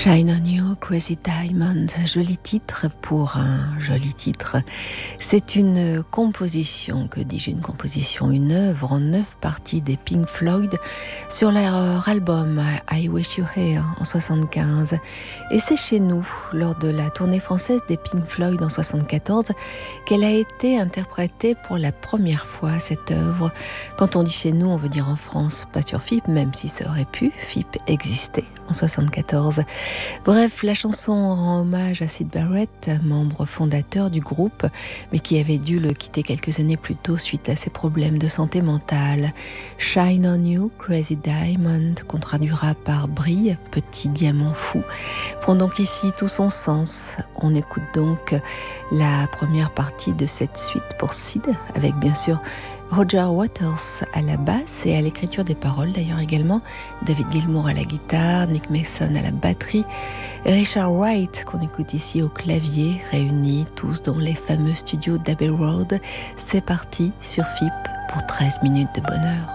Shine on You, Crazy Diamond, joli titre pour un joli titre. C'est une composition, que dis-je, une composition, une œuvre en 9 parties des Pink Floyd sur leur album I Wish You Here en 75. Et c'est chez nous, lors de la tournée française des Pink Floyd en 74, qu'elle a été interprétée pour la première fois, cette œuvre. Quand on dit chez nous, on veut dire en France, pas sur FIP, même si ça aurait pu, FIP existait en 74. Bref, la chanson rend hommage à Syd Barrett, membre fondateur du groupe, mais qui avait dû le quitter quelques années plus tôt suite à ses problèmes de santé mentale. Shine on You, Crazy Diamond, qu'on traduira par brille, petit diamant fou, prend donc ici tout son sens. On écoute donc la première partie de cette suite pour Syd, avec bien sûr Roger Waters à la basse et à l'écriture des paroles d'ailleurs également, David Gilmour à la guitare, Nick Mason à la batterie, Richard Wright qu'on écoute ici au clavier, réunis tous dans les fameux studios d'Abbey Road. C'est parti sur FIP pour 13 minutes de bonheur.